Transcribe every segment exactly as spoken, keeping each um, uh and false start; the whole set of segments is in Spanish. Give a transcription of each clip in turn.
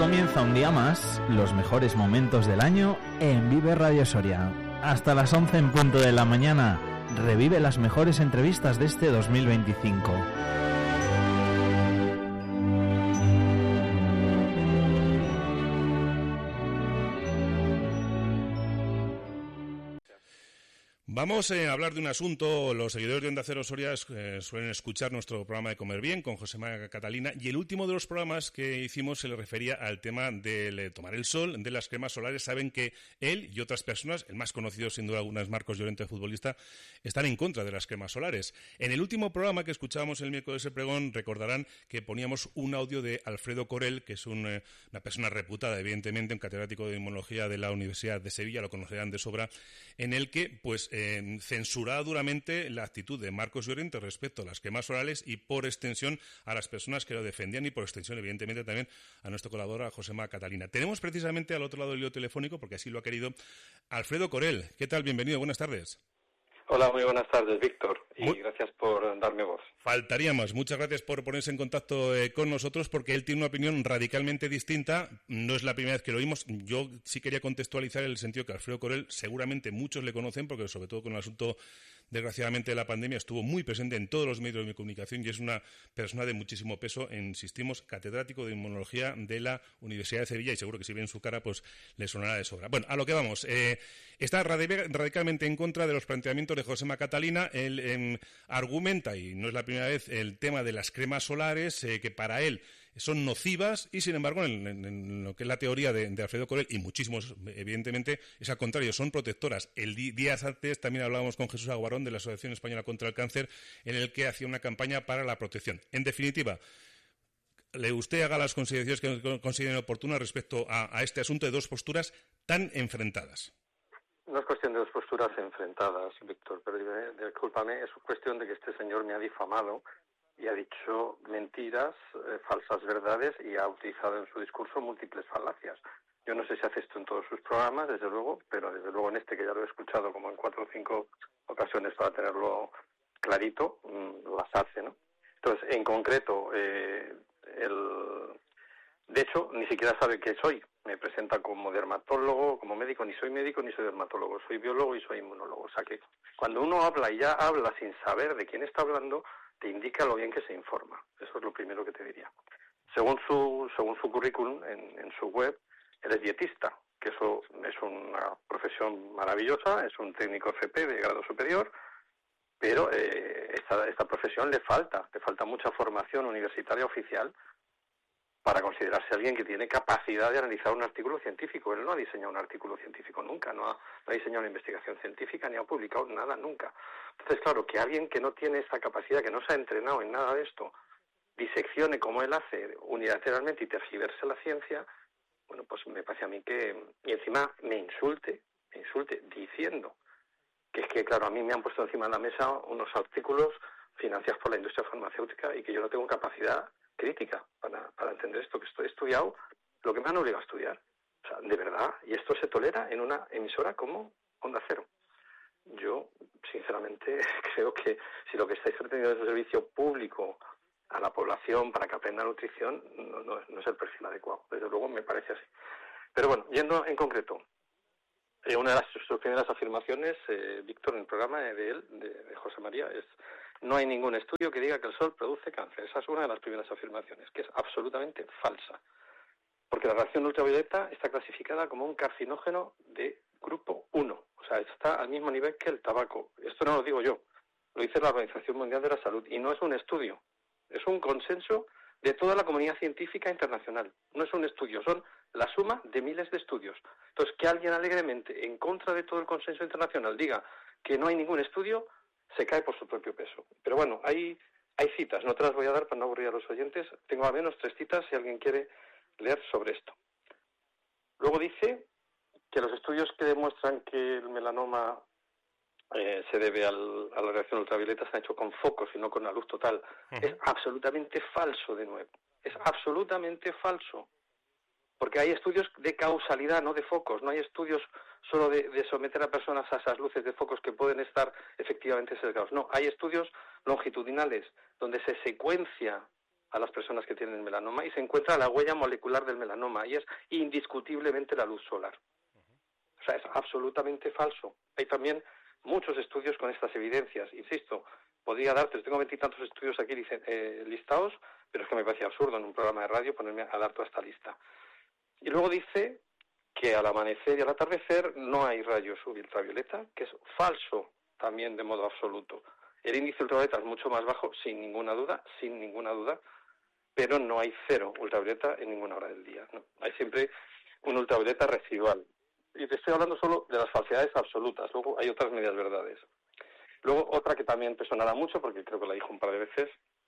comienza un día más, los mejores momentos del año en Vive Radio Soria. Hasta las once en punto de la mañana, revive las mejores entrevistas de este dos mil veinticinco. Vamos eh, a hablar de un asunto. Los seguidores de Onda Cero Soria eh, suelen escuchar nuestro programa de Comer Bien con Josema Catalina, y el último de los programas que hicimos se le refería al tema del eh, tomar el sol, de las cremas solares. Saben que él y otras personas, el más conocido sin duda alguna es Marcos Llorente, futbolista, están en contra de las cremas solares. En el último programa que escuchábamos el miércoles de pregón, recordarán que poníamos un audio de Alfredo Corel, que es un, eh, una persona reputada, evidentemente, un catedrático de inmunología de la Universidad de Sevilla, lo conocerán de sobra, en el que, pues, eh, Eh, censuraba duramente la actitud de Marcos Llorente respecto a las cremas orales y, por extensión, a las personas que lo defendían y, por extensión, evidentemente, también a nuestra colaboradora Josema Catalina. Tenemos precisamente al otro lado del hilo telefónico, porque así lo ha querido, Alfredo Corel. ¿Qué tal? Bienvenido. Buenas tardes. Hola, muy buenas tardes, Víctor, y muy... gracias por darme voz. Faltaría más. Muchas gracias por ponerse en contacto eh, con nosotros, porque él tiene una opinión radicalmente distinta. No es la primera vez que lo oímos. Yo sí quería contextualizar en el sentido que Alfredo Corel, seguramente muchos le conocen, porque sobre todo con el asunto, desgraciadamente, de la pandemia, estuvo muy presente en todos los medios de comunicación y es una persona de muchísimo peso, insistimos, catedrático de inmunología de la Universidad de Sevilla, y seguro que si ven su cara, pues le sonará de sobra. Bueno, a lo que vamos. Eh, está radicalmente en contra de los planteamientos de Josema Catalina. Él eh, argumenta, y no es la primera vez, el tema de las cremas solares, eh, que para él son nocivas, y sin embargo, en, en, en lo que es la teoría de, de Alfredo Corel, y muchísimos, evidentemente, es al contrario, son protectoras. El di días antes también hablábamos con Jesús Aguarón de la Asociación Española contra el Cáncer, en el que hacía una campaña para la protección. En definitiva, le usted haga las consideraciones que considere oportunas respecto a, a este asunto de dos posturas tan enfrentadas. No es cuestión de dos posturas enfrentadas, Víctor, pero discúlpame, es cuestión de que este señor me ha difamado y ha dicho mentiras, eh, falsas verdades, y ha utilizado en su discurso múltiples falacias. Yo no sé si hace esto en todos sus programas, desde luego, pero desde luego en este, que ya lo he escuchado como en cuatro o cinco ocasiones para tenerlo clarito, mmm, las hace, ¿no? Entonces, en concreto, eh, el... de hecho, ni siquiera sabe qué soy. Me presenta como dermatólogo, como médico. Ni soy médico ni soy dermatólogo, soy biólogo y soy inmunólogo. O sea que cuando uno habla y ya habla sin saber de quién está hablando, te indica lo bien que se informa. Eso es lo primero que te diría. Según su según su currículum en, en su web, él es dietista, que eso es una profesión maravillosa, es un técnico F P de grado superior, pero eh, esta, esta profesión le falta, le falta mucha formación universitaria oficial para considerarse alguien que tiene capacidad de analizar un artículo científico. Él no ha diseñado un artículo científico nunca, no ha, no ha diseñado una investigación científica, ni ha publicado nada nunca. Entonces, claro, que alguien que no tiene esa capacidad, que no se ha entrenado en nada de esto, diseccione como él hace unilateralmente y tergiverse la ciencia, bueno, pues me parece a mí que... Y encima me insulte, me insulte diciendo que es que, claro, a mí me han puesto encima de la mesa unos artículos financiados por la industria farmacéutica y que yo no tengo capacidad crítica para, para entender esto, que estoy estudiado lo que me han obligado a estudiar. O sea, de verdad, y esto se tolera en una emisora como Onda Cero. Yo, sinceramente, creo que si lo que estáis pretendiendo es un servicio público a la población para que aprenda nutrición, no, no, no es el perfil adecuado. Desde luego me parece así. Pero bueno, yendo en concreto, eh, una de las, sus primeras afirmaciones, eh, Víctor, en el programa de él, de, de José María, es: no hay ningún estudio que diga que el sol produce cáncer. Esa es una de las primeras afirmaciones, que es absolutamente falsa. Porque la radiación ultravioleta está clasificada como un carcinógeno de grupo uno. O sea, está al mismo nivel que el tabaco. Esto no lo digo yo, lo dice la Organización Mundial de la Salud. Y no es un estudio, es un consenso de toda la comunidad científica internacional. No es un estudio, son la suma de miles de estudios. Entonces, que alguien alegremente, en contra de todo el consenso internacional, diga que no hay ningún estudio, se cae por su propio peso. Pero bueno, hay, hay citas, no te las voy a dar para no aburrir a los oyentes. Tengo al menos tres citas si alguien quiere leer sobre esto. Luego dice que los estudios que demuestran que el melanoma eh, se debe al, a la radiación ultravioleta se han hecho con focos y no con la luz total. Uh-huh. Es absolutamente falso, de nuevo. Es absolutamente falso. Porque hay estudios de causalidad, no de focos. No hay estudios solo de, de someter a personas a esas luces de focos que pueden estar efectivamente sesgados. No, hay estudios longitudinales donde se secuencia a las personas que tienen melanoma y se encuentra la huella molecular del melanoma y es indiscutiblemente la luz solar. O sea, es absolutamente falso. Hay también muchos estudios con estas evidencias. Insisto, podría darte, tengo veintitantos estudios aquí eh, listados, pero es que me parece absurdo en un programa de radio ponerme a dar toda esta lista. Y luego dice que al amanecer y al atardecer no hay rayos ultravioleta, que es falso también de modo absoluto. El índice ultravioleta es mucho más bajo, sin ninguna duda, sin ninguna duda, pero no hay cero ultravioleta en ninguna hora del día, ¿no? Hay siempre un ultravioleta residual. Y te estoy hablando solo de las falsedades absolutas, luego hay otras medias verdades. Luego, otra que también te sonará mucho, porque creo que la dijo un par de veces,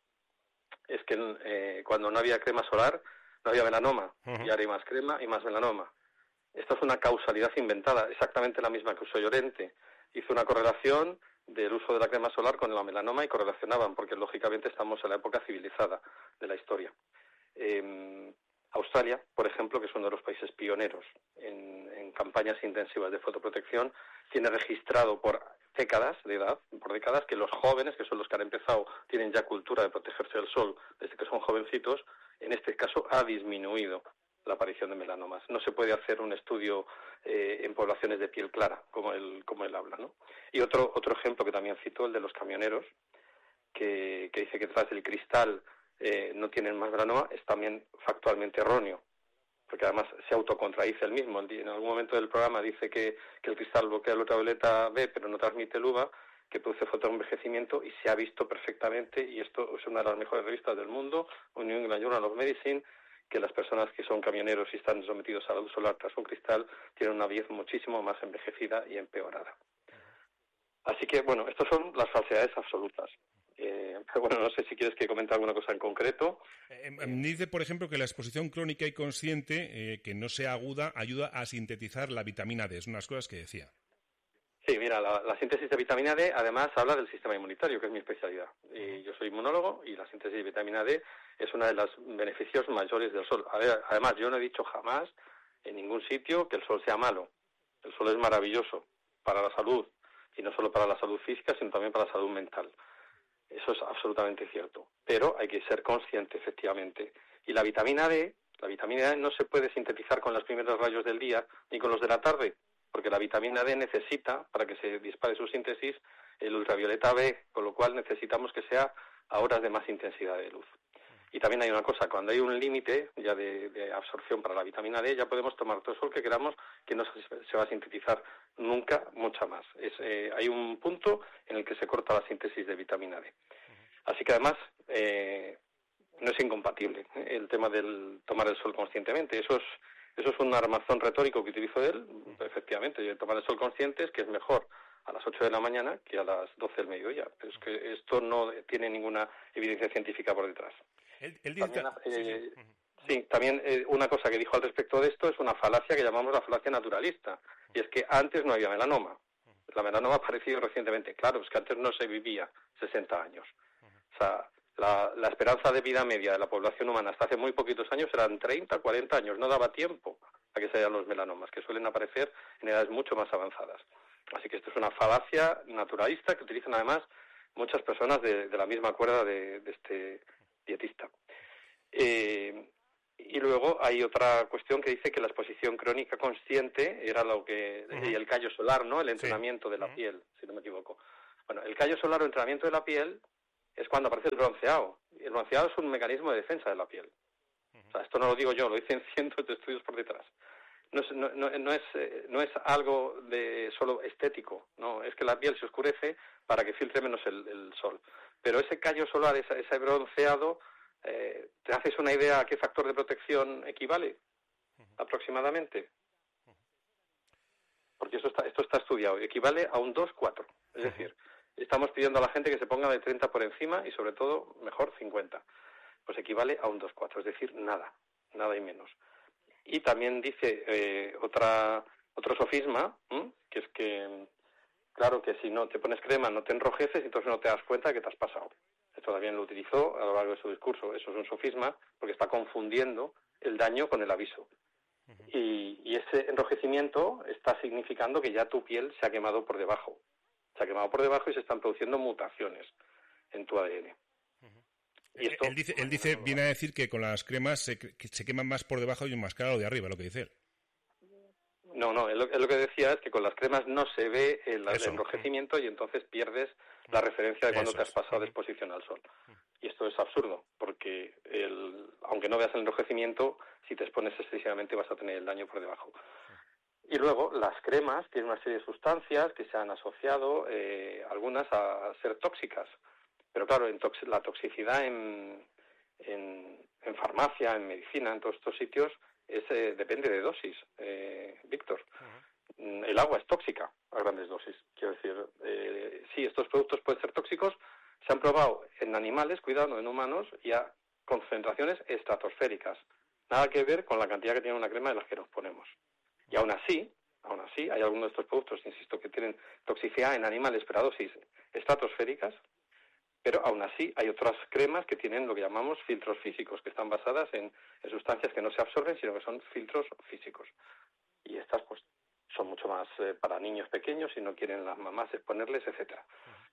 es que eh, cuando no había crema solar, no había melanoma, uh-huh. y ahora hay más crema y más melanoma. Esto es una causalidad inventada, exactamente la misma que usó Llorente. Hizo una correlación del uso de la crema solar con la melanoma y correlacionaban, porque lógicamente estamos en la época civilizada de la historia. Eh, Australia, por ejemplo, que es uno de los países pioneros en, en campañas intensivas de fotoprotección, tiene registrado por décadas de edad, por décadas, que los jóvenes, que son los que han empezado, tienen ya cultura de protegerse del sol desde que son jovencitos, en este caso ha disminuido la aparición de melanomas. No se puede hacer un estudio eh, en poblaciones de piel clara, como él, como él habla, ¿no? Y otro, otro ejemplo que también citó, el de los camioneros, que, que dice que detrás del cristal eh, no tienen más melanoma, es también factualmente erróneo, porque además se autocontradice el mismo. En algún momento del programa dice que, que el cristal bloquea el ultravioleta B, pero no transmite el U V A, que produce fotoenvejecimiento, y se ha visto perfectamente, y esto es una de las mejores revistas del mundo, New England Journal of Medicine, que las personas que son camioneros y están sometidos a la luz solar tras un cristal tienen una vejez muchísimo más envejecida y empeorada. Así que, bueno, estas son las falsedades absolutas. Eh, pero bueno, no sé si quieres que comente alguna cosa en concreto. Eh, eh, dice, por ejemplo, que la exposición crónica y consciente, eh, que no sea aguda, ayuda a sintetizar la vitamina D. Es unas cosas que decía. Sí, mira, la, la síntesis de vitamina D además habla del sistema inmunitario, que es mi especialidad. Y yo soy inmunólogo y la síntesis de vitamina D es uno de los beneficios mayores del sol. A ver, además, yo no he dicho jamás en ningún sitio que el sol sea malo. El sol es maravilloso para la salud, y no solo para la salud física, sino también para la salud mental. Eso es absolutamente cierto. Pero hay que ser consciente, efectivamente. Y la vitamina D, la vitamina D no se puede sintetizar con los primeros rayos del día ni con los de la tarde, porque la vitamina D necesita, para que se dispare su síntesis, el ultravioleta B, con lo cual necesitamos que sea a horas de más intensidad de luz. Y también hay una cosa, cuando hay un límite ya de, de absorción para la vitamina D, ya podemos tomar todo el sol que queramos, que no se, se va a sintetizar nunca mucha más. Es, eh, hay un punto en el que se corta la síntesis de vitamina D. Así que además eh, no es incompatible ¿eh? el tema del tomar el sol conscientemente. Eso es, eso es un armazón retórico que utilizó él, efectivamente. Tomar el sol consciente es que es mejor a las ocho de la mañana que a las doce del mediodía. Pero es que esto no tiene ninguna evidencia científica por detrás. Él, él dice... También, eh, sí, sí. sí, también eh, una cosa que dijo al respecto de esto es una falacia que llamamos la falacia naturalista, y es que antes no había melanoma. La melanoma ha aparecido recientemente. Claro, es que antes no se vivía sesenta años. O sea, la, la esperanza de vida media de la población humana hasta hace muy poquitos años eran treinta, cuarenta años. No daba tiempo a que se hayan los melanomas, que suelen aparecer en edades mucho más avanzadas. Así que esto es una falacia naturalista que utilizan además muchas personas de, de la misma cuerda de, de este dietista. Eh, y luego hay otra cuestión que dice que la exposición crónica consciente era lo que... Uh-huh. Y el callo solar, ¿no? El entrenamiento sí. de la uh-huh. piel, si no me equivoco. Bueno, el callo solar o entrenamiento de la piel es cuando aparece el bronceado. Y el bronceado es un mecanismo de defensa de la piel. Uh-huh. O sea, esto no lo digo yo, lo dicen cientos de estudios por detrás. No es, no, no, no, es, no es algo de solo estético, no, es que la piel se oscurece para que filtre menos el, el sol. Pero ese callo solar, ese, ese bronceado, eh, ¿te haces una idea a qué factor de protección equivale? Uh-huh. Aproximadamente. Uh-huh. Porque eso está, esto está estudiado, equivale a un dos cuatro. Es uh-huh. decir, estamos pidiendo a la gente que se ponga de treinta por encima y sobre todo, mejor, cincuenta. Pues equivale a un dos cuatro, es decir, nada, nada y menos. Y también dice eh, otra otro sofisma, ¿m? que es que, claro, que si no te pones crema no te enrojeces, entonces no te das cuenta de que te has pasado. Esto también lo utilizó a lo largo de su discurso. Eso es un sofisma porque está confundiendo el daño con el aviso. Uh-huh. Y, y ese enrojecimiento está significando que ya tu piel se ha quemado por debajo. Se ha quemado por debajo y se están produciendo mutaciones en tu A D N. Uh-huh. Y esto, él dice, él dice viene a decir que con las cremas se, que se queman más por debajo y más claro de arriba, lo que dice él. No, no, él lo, él lo que decía es que con las cremas no se ve el, el enrojecimiento y entonces pierdes la referencia de cuando Eso te has pasado es. de exposición al sol. Y esto es absurdo, porque el, aunque no veas el enrojecimiento, si te expones excesivamente vas a tener el daño por debajo. Y luego, las cremas tienen una serie de sustancias que se han asociado, eh, algunas a ser tóxicas. Pero claro, en tox- la toxicidad en, en, en farmacia, en medicina, en todos estos sitios, es, eh, depende de dosis, eh, Víctor. Uh-huh. El agua es tóxica a grandes dosis. Quiero decir, eh, sí, estos productos pueden ser tóxicos, se han probado en animales, cuidado, no en humanos, y a concentraciones estratosféricas. Nada que ver con la cantidad que tiene una crema de las que nos ponemos. Y aún así, aún así, hay algunos de estos productos, insisto, que tienen toxicidad en animales, pero a dosis estratosféricas, pero aún así hay otras cremas que tienen lo que llamamos filtros físicos, que están basadas en, en sustancias que no se absorben, sino que son filtros físicos. Y estas, pues, son mucho más eh, para niños pequeños, si no quieren las mamás exponerles, etcétera.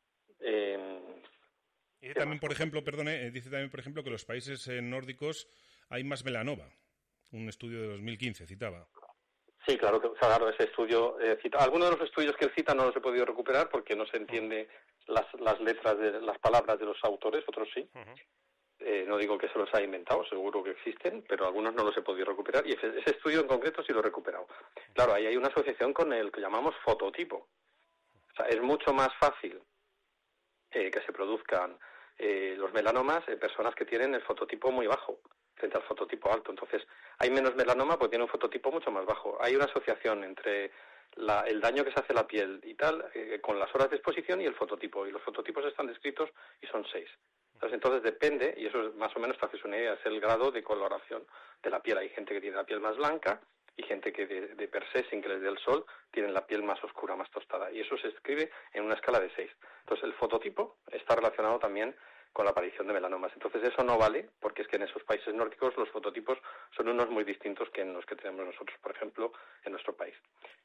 Eh, dice también, por ejemplo, perdone, dice también, por ejemplo, que en los países eh, nórdicos hay más melanoma. Un estudio de dos mil quince citaba. Sí, claro, que, o sea, claro, ese estudio eh, cita. Algunos de los estudios que él cita no los he podido recuperar porque no se entiende las, las letras de las palabras de los autores, otros sí. Uh-huh. Eh, no digo que se los haya inventado, seguro que existen, pero algunos no los he podido recuperar y ese, ese estudio en concreto sí lo he recuperado. Claro, ahí hay una asociación con el que llamamos fototipo. O sea, es mucho más fácil eh, que se produzcan eh, los melanomas en personas que tienen el fototipo muy bajo frente al fototipo alto. Entonces, hay menos melanoma porque tiene un fototipo mucho más bajo. Hay una asociación entre la, el daño que se hace a la piel y tal, eh, con las horas de exposición y el fototipo. Y los fototipos están descritos y son seis. Entonces, entonces depende, y eso es más o menos, te haces una idea, es el grado de coloración de la piel. Hay gente que tiene la piel más blanca y gente que de, de per se, sin que les dé el sol, tienen la piel más oscura, más tostada. Y eso se escribe en una escala de seis. Entonces, el fototipo está relacionado también con la aparición de melanomas. Entonces eso no vale, porque es que en esos países nórdicos los fototipos son unos muy distintos que en los que tenemos nosotros, por ejemplo, en nuestro país.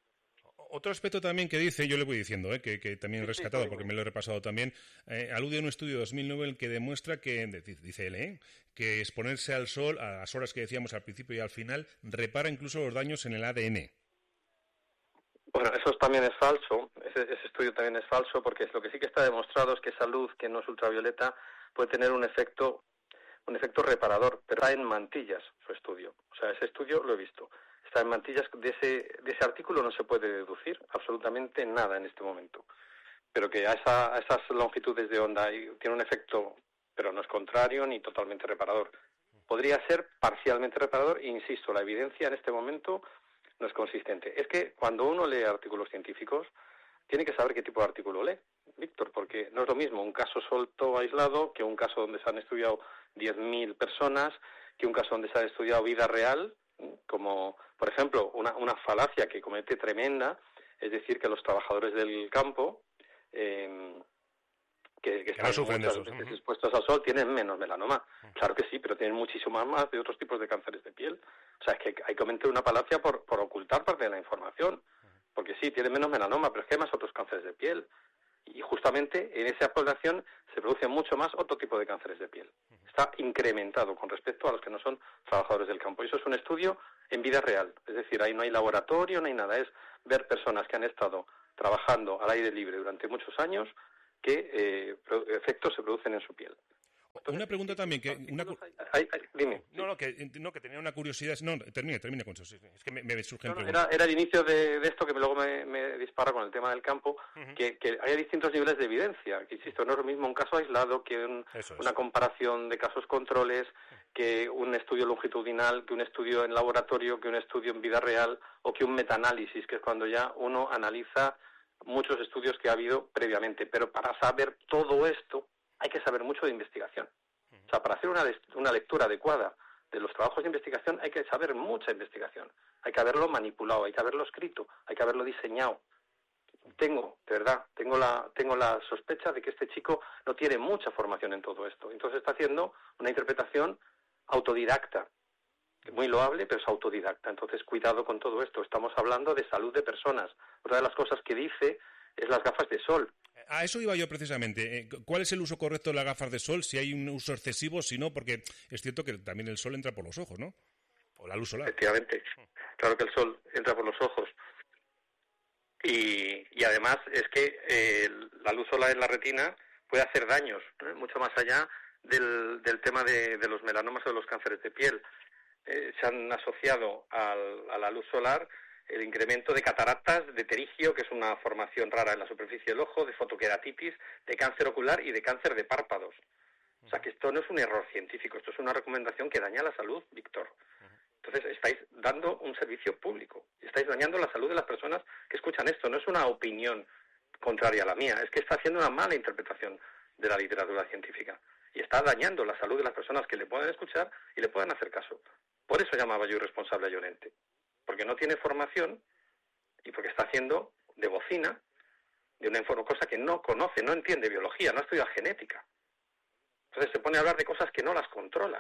Otro aspecto también que dice, yo le voy diciendo, ¿eh? que, que también he rescatado, sí, sí, porque me lo he repasado también, eh, alude a un estudio de dos mil nueve en el que demuestra que, dice él, ¿eh? que exponerse al sol a las horas que decíamos al principio y al final repara incluso los daños en el A D N. Bueno, eso también es falso, ese, ese estudio también es falso, porque lo que sí que está demostrado es que esa luz que no es ultravioleta puede tener un efecto un efecto reparador, pero está en mantillas su estudio. O sea, ese estudio lo he visto. Está en mantillas, de ese, de ese artículo no se puede deducir absolutamente nada en este momento. Pero que a, esa, a esas longitudes de onda tiene un efecto, pero no es contrario ni totalmente reparador. Podría ser parcialmente reparador, e insisto, la evidencia en este momento no es consistente. Es que cuando uno lee artículos científicos, tiene que saber qué tipo de artículo lee, Víctor, porque no es lo mismo un caso suelto aislado que un caso donde se han estudiado diez mil personas, que un caso donde se ha estudiado vida real, como, por ejemplo, una, una falacia que comete tremenda, es decir, que los trabajadores del campo, eh, que, que están no muchas veces expuestos al sol, tienen menos melanoma. Uh-huh. Claro que sí, pero tienen muchísimo más de otros tipos de cánceres de piel. O sea, es que hay que cometer una falacia por, por ocultar parte de la información. Porque sí, tienen menos melanoma, pero es que hay más otros cánceres de piel. Y justamente en esa población se produce mucho más otro tipo de cánceres de piel. Está incrementado con respecto a los que no son trabajadores del campo. Y eso es un estudio en vida real. Es decir, ahí no hay laboratorio, no hay nada. Es ver personas que han estado trabajando al aire libre durante muchos años, qué eh, efectos se producen en su piel. Entonces, una pregunta también que una hay, hay, dime. No, no, que no que tenía una curiosidad. No, termine, termine con eso. Es que me, me surgen no, no, preguntas. Era, era el inicio de, de esto que luego me, me dispara con el tema del campo, uh-huh. que, que hay distintos niveles de evidencia. Que insisto, no es lo mismo un caso aislado que un, una comparación de casos controles, que un estudio longitudinal, que un estudio en laboratorio, que un estudio en vida real o que un metaanálisis, que es cuando ya uno analiza muchos estudios que ha habido previamente. Pero para saber todo esto hay que saber mucho de investigación. O sea, para hacer una, una lectura adecuada de los trabajos de investigación hay que saber mucha investigación. Hay que haberlo manipulado, hay que haberlo escrito, hay que haberlo diseñado. Tengo, de verdad, tengo la, tengo la sospecha de que este chico no tiene mucha formación en todo esto. Entonces está haciendo una interpretación autodidacta. Muy loable, pero es autodidacta. Entonces, cuidado con todo esto. Estamos hablando de salud de personas. Otra de las cosas que dice es las gafas de sol. a eso iba yo precisamente. ¿Cuál es el uso correcto de las gafas de sol? Si hay un uso excesivo, si no, porque es cierto que también el sol entra por los ojos, ¿no? O la luz solar. Efectivamente. Claro que el sol entra por los ojos. Y, y además es que eh, la luz solar en la retina puede hacer daños, ¿eh? Mucho más allá del, del tema de, de los melanomas o de los cánceres de piel. Eh, se han asociado al, a la luz solar el incremento de cataratas, de pterigio, que es una formación rara en la superficie del ojo, de fotoqueratitis, de cáncer ocular y de cáncer de párpados. O sea que esto no es un error científico, esto es una recomendación que daña la salud, Víctor. Entonces estáis dando un servicio público, estáis dañando la salud de las personas que escuchan esto. No es una opinión contraria a la mía, es que está haciendo una mala interpretación de la literatura científica y está dañando la salud de las personas que le puedan escuchar y le puedan hacer caso. Por eso llamaba yo irresponsable a Llorente, porque no tiene formación y porque está haciendo de bocina de una cosa que no conoce, no entiende biología, no estudia genética. Entonces se pone a hablar de cosas que no las controla.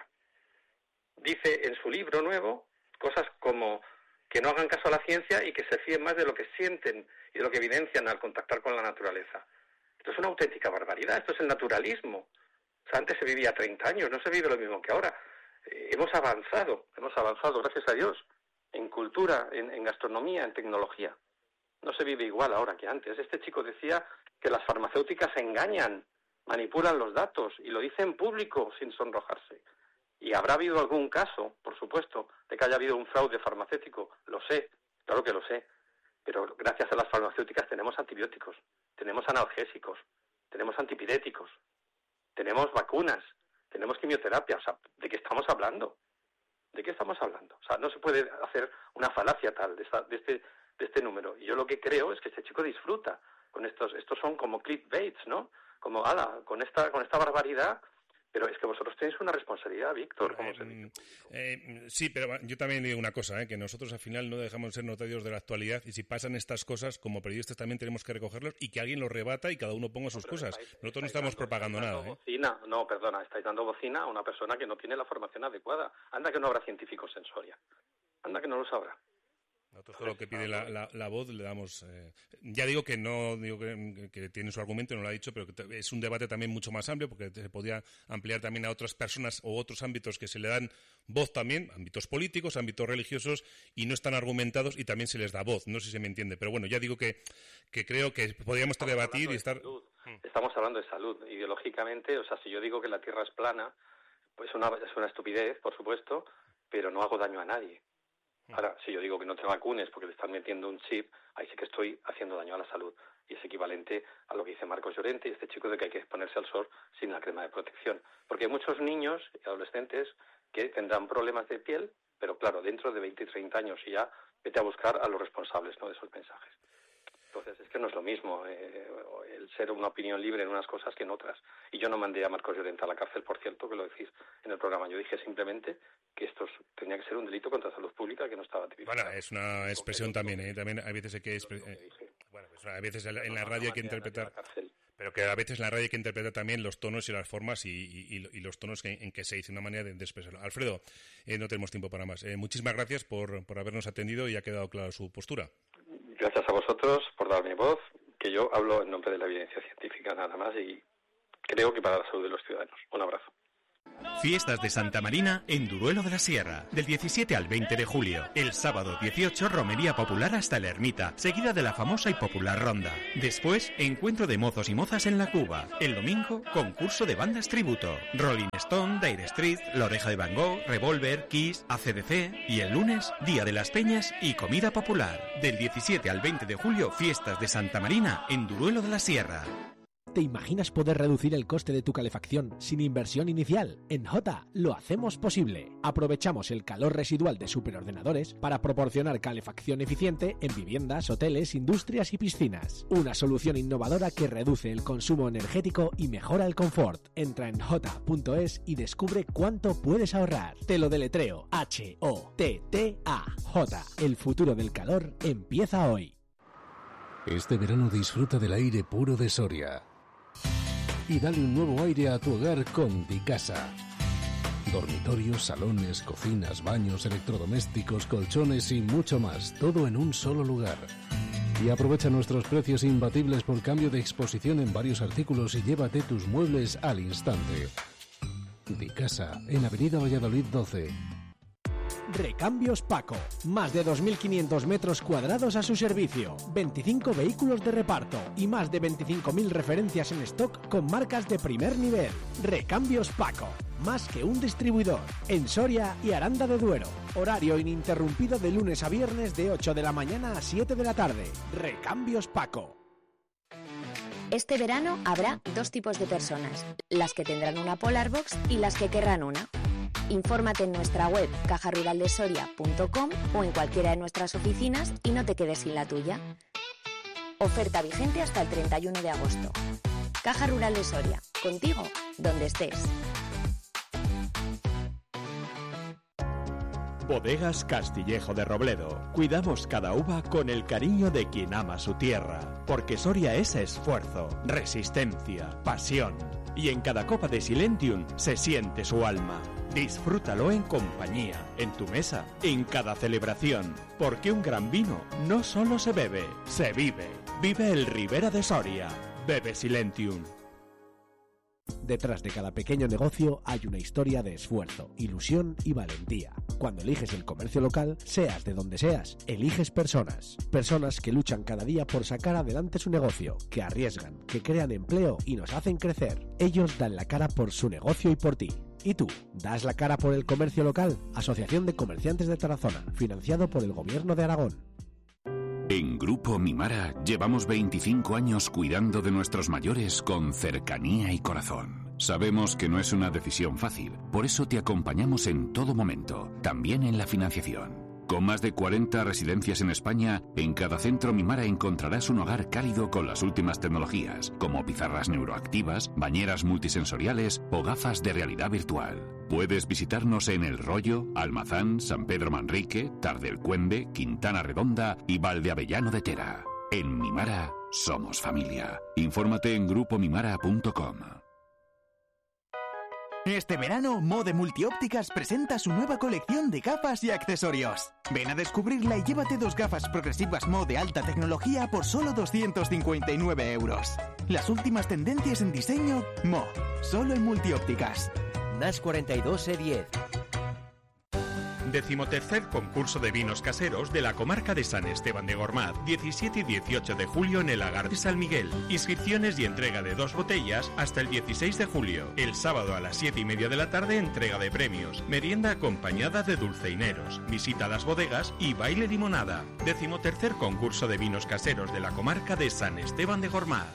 Dice en su libro nuevo cosas como que no hagan caso a la ciencia y que se fíen más de lo que sienten y de lo que evidencian al contactar con la naturaleza. Esto es una auténtica barbaridad, esto es el naturalismo. O sea, antes se vivía treinta años, no se vive lo mismo que ahora. Eh, hemos avanzado, hemos avanzado, gracias a Dios, en cultura, en, en gastronomía, en tecnología. No se vive igual ahora que antes. Este chico decía que las farmacéuticas engañan, manipulan los datos y lo dice en público sin sonrojarse. Y habrá habido algún caso, por supuesto, de que haya habido un fraude farmacéutico, lo sé, claro que lo sé, pero gracias a las farmacéuticas tenemos antibióticos, tenemos analgésicos, tenemos antipiréticos, tenemos vacunas, tenemos quimioterapia. O sea, ¿de qué estamos hablando? ¿De qué estamos hablando? O sea, no se puede hacer una falacia tal de, esta, de, este, de este número. Y yo lo que creo es que este chico disfruta con estos, estos son como clickbaits, ¿no? Como, ala, con esta, con esta barbaridad. Pero es que vosotros tenéis una responsabilidad, Víctor. ¿Cómo se dice? Eh, sí, pero yo también digo una cosa, ¿eh? Que nosotros al final no dejamos de ser notarios de la actualidad y si pasan estas cosas, como periodistas también tenemos que recogerlos y que alguien los rebata y cada uno ponga sus no, cosas. Estáis, nosotros estáis no estamos dando, propagando nada. ¿eh? Bocina. No, perdona, estáis dando bocina a una persona que no tiene la formación adecuada. Anda que no habrá científicos en Soria. Anda que no lo sabrá. Nosotros todo lo que pide la, la, la voz le damos... Eh, ya digo que no digo que, que tiene su argumento, no lo ha dicho, pero que es un debate también mucho más amplio porque se podía ampliar también a otras personas o otros ámbitos que se le dan voz también, ámbitos políticos, ámbitos religiosos y no están argumentados y también se les da voz. No sé si se me entiende, pero bueno, ya digo que, que creo que podríamos debatir y estar... Salud. Estamos hablando de salud. Ideológicamente, o sea, si yo digo que la Tierra es plana, pues una, es una estupidez, por supuesto, pero no hago daño a nadie. Ahora, si yo digo que no te vacunes porque le están metiendo un chip, ahí sí que estoy haciendo daño a la salud. Y es equivalente a lo que dice Marcos Llorente y este chico de que hay que exponerse al sol sin la crema de protección. Porque hay muchos niños y adolescentes que tendrán problemas de piel, pero claro, dentro de veinte y treinta años y ya vete a buscar a los responsables, ¿no?, de esos mensajes. Entonces, es que no es lo mismo eh, el ser una opinión libre en unas cosas que en otras. Y yo no mandé a Marcos Llorente a la cárcel, por cierto, que lo decís en el programa. Yo dije simplemente que esto tenía que ser un delito contra la salud pública que no estaba tipificado. Bueno, es una expresión también, ¿eh? También hay veces que... Eh, bueno, pues a veces en la radio hay que interpretar... Pero que a veces en la radio hay que interpretar también los tonos y las formas y, y, y los tonos que, en que se dice una manera de, de expresarlo. Alfredo, eh, no tenemos tiempo para más. Eh, muchísimas gracias por, por habernos atendido y ha quedado clara su postura. Gracias a vosotros por darme voz, que yo hablo en nombre de la evidencia científica nada más y creo que para la salud de los ciudadanos. Un abrazo. Fiestas de Santa Marina en Duruelo de la Sierra, del diecisiete al veinte de julio. El sábado dieciocho, romería popular hasta la ermita, seguida de la famosa y popular ronda. Después, encuentro de mozos y mozas en la Cuba. El domingo, concurso de bandas tributo. Rolling Stone, Dire Straits, La Oreja de Van Gogh, Revolver, Kiss, A C D C. Y el lunes, Día de las Peñas y comida popular. Del diecisiete al veinte de julio, Fiestas de Santa Marina en Duruelo de la Sierra. ¿Te imaginas poder reducir el coste de tu calefacción sin inversión inicial? En Jota lo hacemos posible. Aprovechamos el calor residual de superordenadores para proporcionar calefacción eficiente en viviendas, hoteles, industrias y piscinas. Una solución innovadora que reduce el consumo energético y mejora el confort. Entra en jota punto es y descubre cuánto puedes ahorrar. Te lo deletreo. H O T T A. Jota. El futuro del calor empieza hoy. Este verano disfruta del aire puro de Soria. Y dale un nuevo aire a tu hogar con Dicasa. Dormitorios, salones, cocinas, baños, electrodomésticos, colchones y mucho más. Todo en un solo lugar. Y aprovecha nuestros precios imbatibles por cambio de exposición en varios artículos y llévate tus muebles al instante. Dicasa, en Avenida Valladolid doce. Recambios Paco. Más de dos mil quinientos metros cuadrados a su servicio. veinticinco vehículos de reparto y más de veinticinco mil referencias en stock con marcas de primer nivel. Recambios Paco. Más que un distribuidor. En Soria y Aranda de Duero. Horario ininterrumpido de lunes a viernes de ocho de la mañana a siete de la tarde. Recambios Paco. Este verano habrá dos tipos de personas. Las que tendrán una Polarbox y las que querrán una. Infórmate en nuestra web caja rural de soria punto com o en cualquiera de nuestras oficinas y no te quedes sin la tuya. Oferta vigente hasta el treinta y uno de agosto. Caja Rural de Soria, contigo, donde estés. Bodegas Castillejo de Robledo. Cuidamos cada uva con el cariño de quien ama su tierra. Porque Soria es esfuerzo, resistencia, pasión. Y en cada copa de Silentium se siente su alma. Disfrútalo en compañía, en tu mesa, en cada celebración. Porque un gran vino no solo se bebe, se vive. Vive el Ribera de Soria. Bebe Silentium. Detrás de cada pequeño negocio hay una historia de esfuerzo, ilusión y valentía. Cuando eliges el comercio local, seas de donde seas, eliges personas. Personas que luchan cada día por sacar adelante su negocio, que arriesgan, que crean empleo y nos hacen crecer. Ellos dan la cara por su negocio y por ti. ¿Y tú? ¿Das la cara por el comercio local? Asociación de Comerciantes de Tarazona, financiado por el Gobierno de Aragón. En Grupo Mimara llevamos veinticinco años cuidando de nuestros mayores con cercanía y corazón. Sabemos que no es una decisión fácil, por eso te acompañamos en todo momento, también en la financiación. Con más de cuarenta residencias en España, en cada centro Mimara encontrarás un hogar cálido con las últimas tecnologías, como pizarras neuroactivas, bañeras multisensoriales o gafas de realidad virtual. Puedes visitarnos en El Rollo, Almazán, San Pedro Manrique, Tardelcuende, Quintana Redonda y Valdeavellano de Tera. En Mimara somos familia. Infórmate en grupo mimara punto com. Este verano, Mode Multiópticas presenta su nueva colección de gafas y accesorios. Ven a descubrirla y llévate dos gafas progresivas Mo de alta tecnología por solo doscientos cincuenta y nueve euros. Las últimas tendencias en diseño, Mo, solo en Multiópticas. Nash cuarenta y dos E diez. Decimotercer concurso de vinos caseros de la comarca de San Esteban de Gormaz, diecisiete y dieciocho de julio en el Lagar de San Miguel. Inscripciones y entrega de dos botellas hasta el dieciséis de julio. El sábado a las siete y media de la tarde entrega de premios, merienda acompañada de dulceineros, visita a las bodegas y baile limonada. Decimotercer concurso de vinos caseros de la comarca de San Esteban de Gormaz.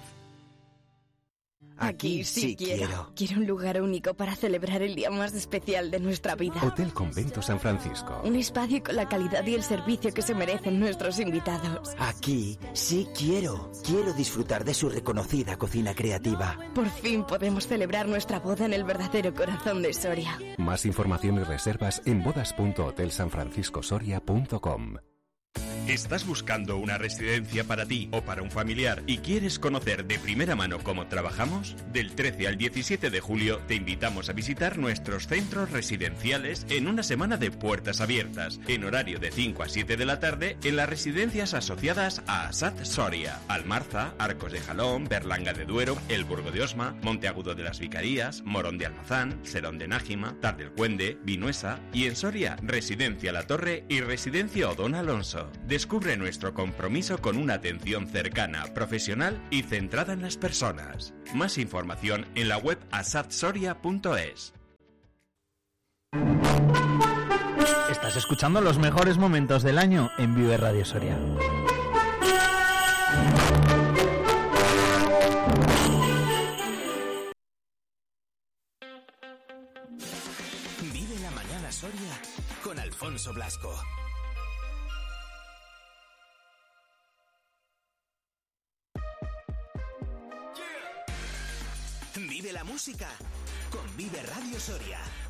Aquí sí quiero. Quiero un lugar único para celebrar el día más especial de nuestra vida. Hotel Convento San Francisco. Un espacio con la calidad y el servicio que se merecen nuestros invitados. Aquí sí quiero. Quiero disfrutar de su reconocida cocina creativa. Por fin podemos celebrar nuestra boda en el verdadero corazón de Soria. Más información y reservas en bodas punto hotel san francisco soria punto com. ¿Estás buscando una residencia para ti o para un familiar y quieres conocer de primera mano cómo trabajamos? Del trece al diecisiete de julio te invitamos a visitar nuestros centros residenciales en una semana de puertas abiertas, en horario de cinco a siete de la tarde en las residencias asociadas a ASAD Soria, Almarza, Arcos de Jalón, Berlanga de Duero, El Burgo de Osma, Monteagudo de las Vicarías, Morón de Almazán, Serón de Nájima, Tardelcuende, Vinuesa y en Soria, Residencia La Torre y Residencia Odón Alonso. Descubre nuestro compromiso con una atención cercana, profesional y centrada en las personas. Más información en la web asad soria punto es. Estás escuchando los mejores momentos del año en Vive Radio Soria. Vive la mañana Soria con Alfonso Blasco. Vive la música con Vive Radio Soria.